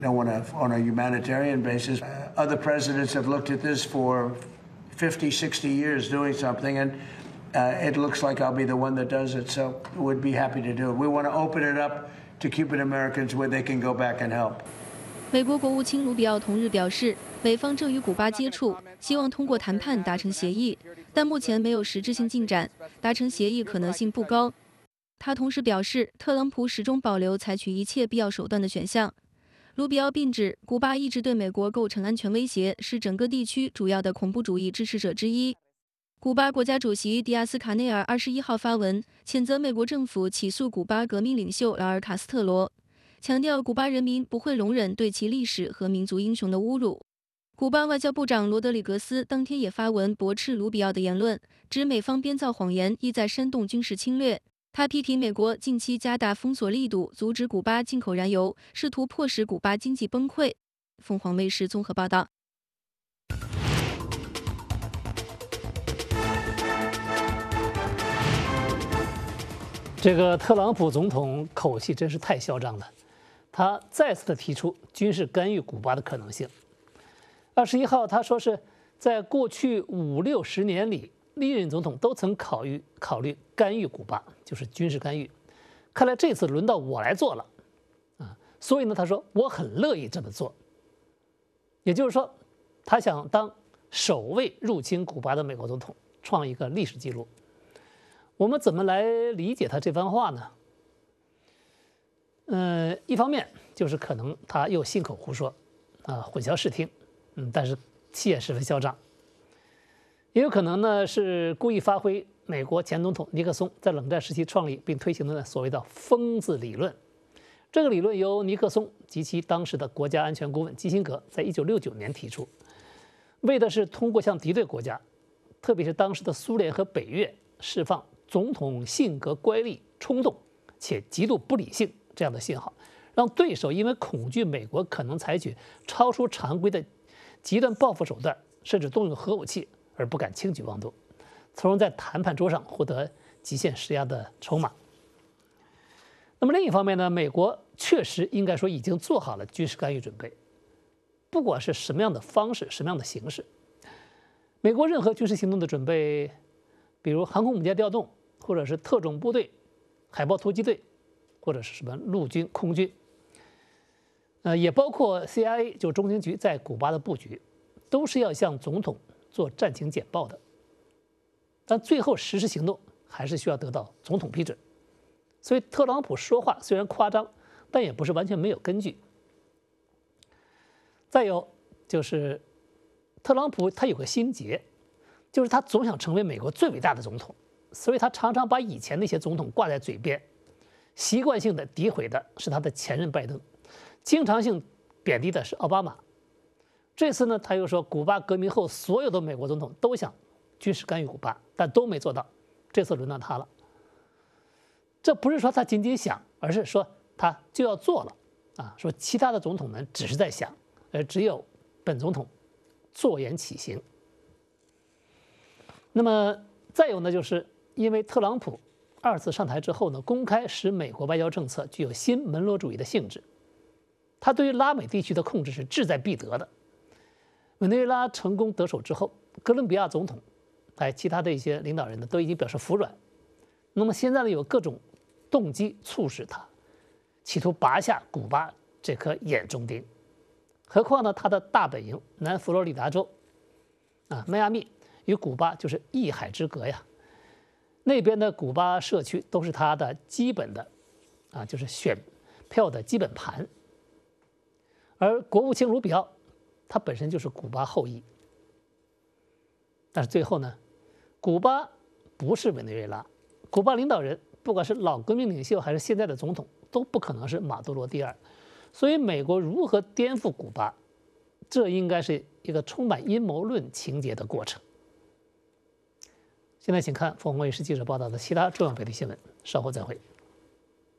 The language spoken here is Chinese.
on a humanitarian basis. Other presidents have looked at this for 50, 60 years doing something, and it looks like I'll be the one that does it, so we'd be happy to do it. We want to open it up to Cuban Americans where they can go back and help. 美国国务卿卢比奥同日表示，美方正与古巴接触，希望通过谈判达成协议，但目前没有实质性进展，达成协议可能性不高。他同时表示，特朗普始终保留采取一切必要手段的选项。卢比奥并指，古巴一直对美国构成安全威胁，是整个地区主要的恐怖主义支持者之一。古巴国家主席迪亚斯卡内尔21号发文，谴责美国政府起诉古巴革命领袖劳尔·卡斯特罗，强调古巴人民不会容忍对其历史和民族英雄的侮辱。古巴外交部长罗德里格斯当天也发文驳斥卢比奥的言论，指美方编造谎言，意在煽动军事侵略。他批评美国近期加大封锁力度，阻止古巴进口燃油，试图迫使古巴经济崩溃。凤凰卫视综合报道。 这个特朗普总统口气真是太嚣张了，他再次的提出军事干预古巴的可能性。21号他说是在过去5、60年里，历任总统都曾考虑干预古巴，就是军事干预。看来这次轮到我来做了，所以呢，他说我很乐意这么做。也就是说，他想当首位入侵古巴的美国总统，创一个历史记录。我们怎么来理解他这番话呢？一方面就是可能他又信口胡说，混淆视听，但是气也十分嚣张。也有可能呢是故意发挥美国前总统尼克松在冷战时期创立并推行的所谓的疯子理论。这个理论由尼克松及其当时的国家安全顾问基辛格在1969年提出，为的是通过向敌对国家，特别是当时的苏联和北越，释放总统性格乖戾、冲动且极度不理性这样的信号，让对手因为恐惧美国可能采取超出常规的极端报复手段，甚至动用核武器，而不敢轻举妄动，从而在谈判桌上获得极限施压的筹码。那么另一方面呢，美国确实应该说已经做好了军事干预准备，不管是什么样的方式、什么样的形式，美国任何军事行动的准备，比如航空母舰调动，或者是特种部队、海豹突击队，或者是什么陆军、空军，也包括 CIA 就中情局在古巴的布局，都是要向总统做战情简报的。但最后实施行动还是需要得到总统批准。所以特朗普说话虽然夸张，但也不是完全没有根据。再有就是特朗普他有个心结，就是他总想成为美国最伟大的总统，所以他常常把以前那些总统挂在嘴边，习惯性的诋毁的是他的前任拜登，经常性贬低的是奥巴马。这次呢，他又说古巴革命后所有的美国总统都想军事干预古巴，但都没做到，这次轮到他了。这不是说他仅仅想，而是说他就要做了说其他的总统们只是在想，而只有本总统坐言起行。那么再有呢，就是因为特朗普2次上台之后呢，公开使美国外交政策具有新门罗主义的性质，他对于拉美地区的控制是志在必得的。委内瑞拉成功得手之后，哥伦比亚总统其他的一些领导人呢都已经表示服软。那么现在呢，有各种动机促使他企图拔下古巴这颗眼中钉。何况呢，他的大本营南佛罗里达州迈阿密与古巴就是一海之隔呀，那边的古巴社区都是他的基本的就是选票的基本盘。而国务卿卢比奥他本身就是古巴后裔，但是最后呢，古巴不是委内瑞拉，古巴领导人不管是老革命领袖还是现在的总统，都不可能是马杜罗第二。所以美国如何颠覆古巴，这应该是一个充满阴谋论情节的过程。现在请看凤凰卫视记者报道的其他重要本地新闻，稍后再会。